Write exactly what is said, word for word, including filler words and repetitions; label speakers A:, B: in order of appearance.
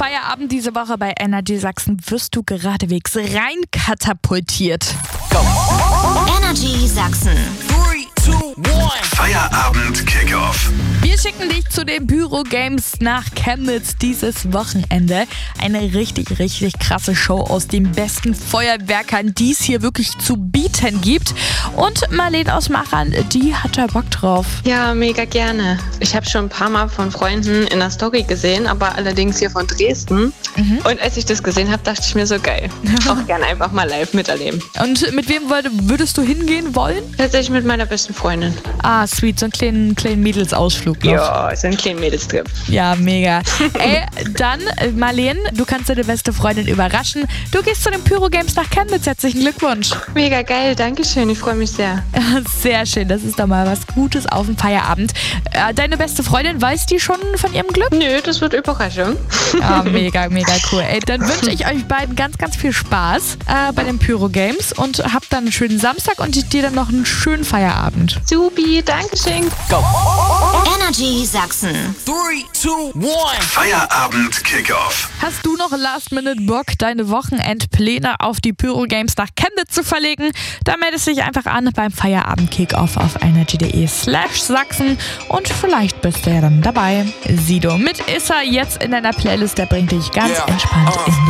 A: Feierabend diese Woche bei Energy Sachsen wirst du geradewegs rein katapultiert.
B: Go. Energy Sachsen.
C: Three, two, one. Feierabend Kickoff.
A: Wir schicken dich zu den Pyro Games nach Chemnitz dieses Wochenende. Eine richtig, richtig krasse Show aus den besten Feuerwerkern, die es hier wirklich zu bieten gibt. Und Marlene aus Machern, die hat da Bock drauf.
D: Ja, mega gerne. Ich habe schon ein paar Mal von Freunden in der Story gesehen, aber allerdings hier von Dresden. Mhm. Und als ich das gesehen habe, dachte ich mir so, geil. Auch gerne einfach mal live miterleben.
A: Und mit wem würdest du hingehen wollen?
D: Tatsächlich mit meiner besten Freundin.
A: Ah, sweet. So einen kleinen, kleinen Mädelsausflug noch.
D: Ja, so einen kleinen Mädelstrip.
A: Ja, mega. Ey, dann, Marlene, du kannst deine beste Freundin überraschen. Du gehst zu den Pyro Games nach Chemnitz. Herzlichen Glückwunsch.
D: Mega geil, danke schön. Ich freue mich sehr.
A: Sehr schön. Das ist doch mal was Gutes auf dem Feierabend. Deine beste Freundin, weiß die schon von ihrem Glück?
D: Nö, das wird Überraschung.
A: Ah, mega, mega cool. Ey, dann wünsche ich euch beiden ganz, ganz viel Spaß äh, bei den Pyro Games und habt dann einen schönen Samstag und dir dann noch einen schönen Feierabend.
D: Supi, danke schön.
C: Go.
B: Energy Sachsen.
C: Three, two, one. Feierabend Kickoff.
A: Hast du noch Last-Minute Bock, deine Wochenendpläne auf die Pyro Games nach Chemnitz zu verlegen? Dann meldest dich einfach an beim Feierabend Kickoff auf energy.de slash Sachsen und vielleicht bist du ja dann dabei. Sido mit Issa jetzt in deiner Playlist, der bringt dich ganz
C: Yeah.
A: entspannt
C: Uh.
A: in